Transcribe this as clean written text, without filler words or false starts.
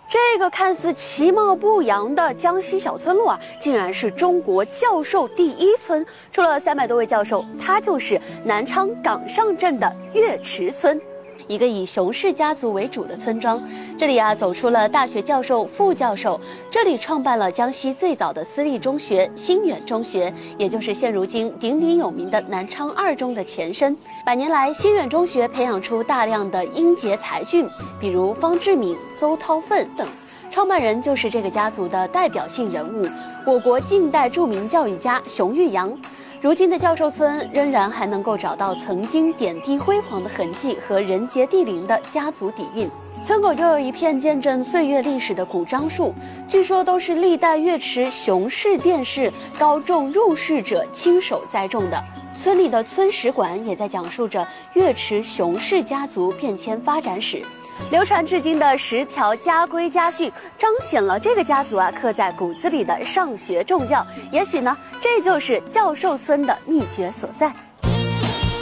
这个看似其貌不扬的江西小村落啊，竟然是中国教授第一村。除了300多位教授，它就是南昌岗上镇的月池村。一个以熊氏家族为主的村庄，这里啊走出了大学教授、副教授，这里创办了江西最早的私立中学新远中学，也就是现如今鼎鼎有名的南昌2中的前身。100年来，新远中学培养出大量的英杰才俊，比如方志敏、邹韬奋等。创办人就是这个家族的代表性人物，我国近代著名教育家熊玉阳。如今的教授村仍然还能够找到曾经点滴辉煌的痕迹和人杰地灵的家族底蕴。村口就有一片见证岁月历史的古樟树，据说都是历代乐池熊氏殿试高中入仕者亲手栽种的。村里的村史馆也在讲述着乐池熊氏家族变迁发展史。流传至今的10条家规家训，彰显了这个家族啊刻在骨子里的上学重教。也许呢，这就是教授村的秘诀所在。